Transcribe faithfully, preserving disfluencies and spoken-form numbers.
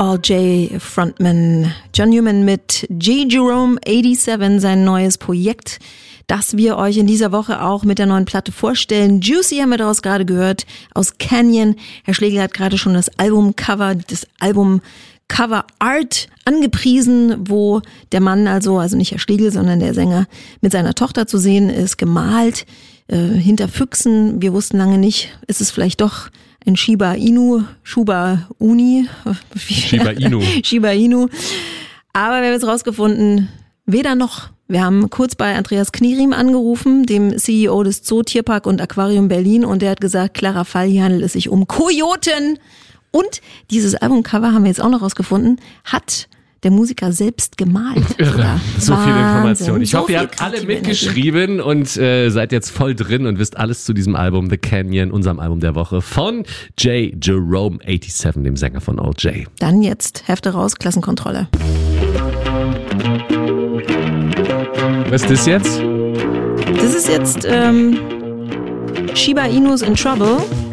All J Frontman John Newman mit J. Jerome siebenundachtzig, sein neues Projekt, das wir euch in dieser Woche auch mit der neuen Platte vorstellen. Juicy haben wir daraus gerade gehört, aus Canyon. Herr Schlegel hat gerade schon das Albumcover, das Album Cover Art angepriesen, wo der Mann also, also nicht Herr Schlegel, sondern der Sänger mit seiner Tochter zu sehen ist, gemalt, äh, hinter Füchsen. Wir wussten lange nicht, ist es vielleicht doch ein Shiba Inu, Shuba Uni, Shiba Inu. Shiba Inu. Aber wir haben jetzt rausgefunden, weder noch. Wir haben kurz bei Andreas Knierim angerufen, dem C E O des Zoo Tierpark und Aquarium Berlin, und der hat gesagt, klarer Fall, hier handelt es sich um Kojoten. Und dieses Albumcover haben wir jetzt auch noch rausgefunden, hat der Musiker selbst gemalt. Irre, so viele Informationen. Ich so hoffe, ihr habt alle mitgeschrieben Energie. und äh, seid jetzt voll drin und wisst alles zu diesem Album The Canyon, unserem Album der Woche von J. Jerome siebenundachtzig, dem Sänger von All J. Dann jetzt Hefte raus, Klassenkontrolle. Was ist das jetzt? Das ist jetzt ähm, Shiba Inus in Trouble.